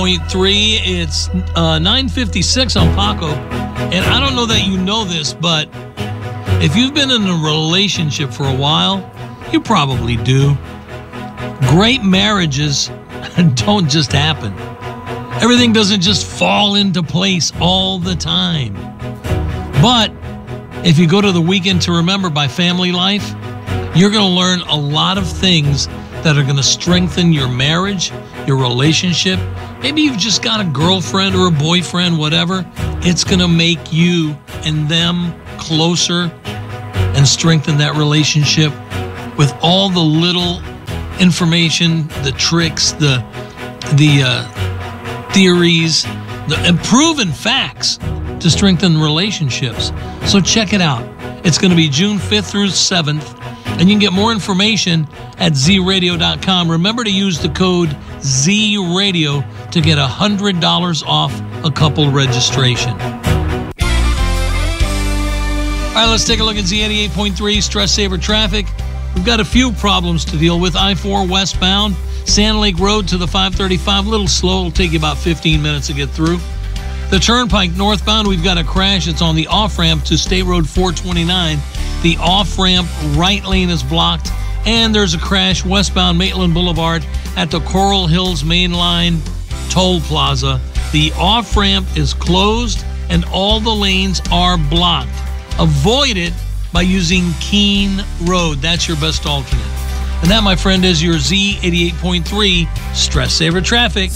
It's 9:56 on Paco. And I don't know that you know this, but if you've been in a relationship for a while, you probably do. Great marriages don't just happen. Everything doesn't just fall into place all the time. But if you go to the Weekend to Remember by Family Life, you're going to learn a lot of things that are going to strengthen your marriage, your relationship. Maybe you've just got a girlfriend or a boyfriend, whatever. It's going to make you and them closer and strengthen that relationship with all the little information, the tricks, the theories, and proven facts to strengthen relationships. So check it out. It's going to be June 5th through 7th, and you can get more information at zradio.com. Remember to use the code ZRadio to get $100 off a couple registration. All right, let's take a look at Z88.3 Stress Saver Traffic. We've got a few problems to deal with. I-4 westbound, Sand Lake Road to the 535, a little slow. It'll take you about 15 minutes to get through. The Turnpike northbound, we've got a crash. It's on the off-ramp to State Road 429. The off-ramp right lane is blocked. And there's a crash westbound Maitland Boulevard at the Coral Hills Main Line Toll Plaza. The off-ramp is closed and all the lanes are blocked. Avoid it by using Keene Road. That's your best alternate. And that, my friend, is your Z88.3 Stress Saver Traffic.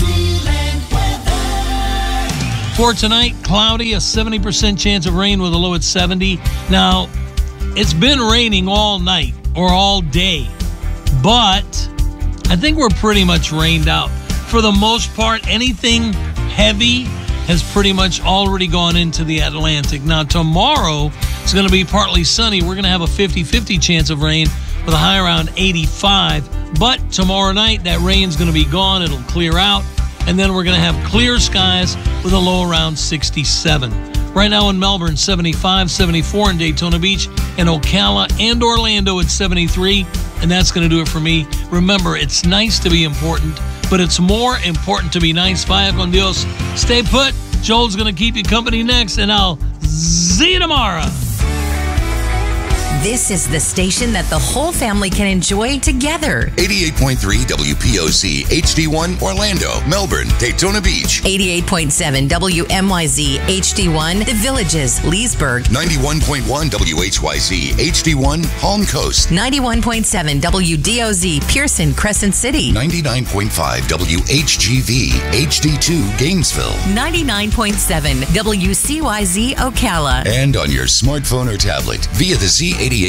For tonight, cloudy, a 70% chance of rain with a low at 70. Now, it's been raining all night or all day, but I think we're pretty much rained out. For the most part, anything heavy has pretty much already gone into the Atlantic. Now, tomorrow, it's going to be partly sunny. We're going to have a 50-50 chance of rain with a high around 85. But tomorrow night, that rain's going to be gone. It'll clear out. And then we're going to have clear skies with a low around 67. Right now in Melbourne, 75, 74 in Daytona Beach, and Ocala and Orlando at 73. And that's going to do it for me. Remember, it's nice to be important, but it's more important to be nice. Vaya con Dios. Stay put. Joel's going to keep you company next, and I'll see you tomorrow. This is the station that the whole family can enjoy together. 88.3 WPOC HD1 Orlando, Melbourne, Daytona Beach. 88.7 WMYZ HD1 The Villages, Leesburg. 91.1 WHYZ HD1 Palm Coast. 91.7 WDOZ Pearson, Crescent City. 99.5 WHGV HD2 Gainesville. 99.7 WCYZ Ocala. And on your smartphone or tablet via the Z88